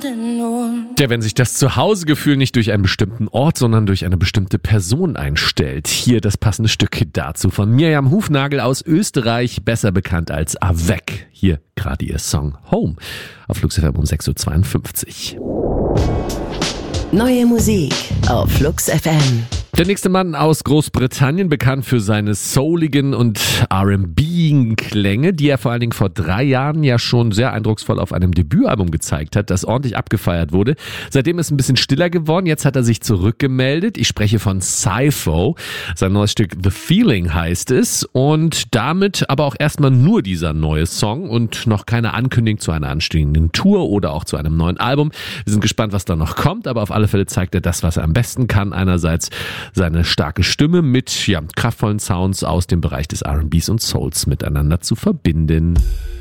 Ja, wenn sich das Zuhausegefühl nicht durch einen bestimmten Ort, sondern durch eine bestimmte Person einstellt. Hier das passende Stück dazu von Mirjam Hufnagel aus Österreich, besser bekannt als Avec. Hier gerade ihr Song Home auf Flux FM um 6.52 Uhr. Neue Musik auf Flux FM. Der nächste Mann aus Großbritannien, bekannt für seine souligen und R&B-igen Klänge, die er vor allen Dingen vor 3 Jahren ja schon sehr eindrucksvoll auf einem Debütalbum gezeigt hat, das ordentlich abgefeiert wurde. Seitdem ist ein bisschen stiller geworden, jetzt hat er sich zurückgemeldet. Ich spreche von Sypho. Sein neues Stück The Feeling heißt es und damit aber auch erstmal nur dieser neue Song und noch keine Ankündigung zu einer anstehenden Tour oder auch zu einem neuen Album. Wir sind gespannt, was da noch kommt, aber auf alle Fälle zeigt er das, was er am besten kann. Einerseits seine starke Stimme mit kraftvollen Sounds aus dem Bereich des R&Bs und Souls miteinander zu verbinden.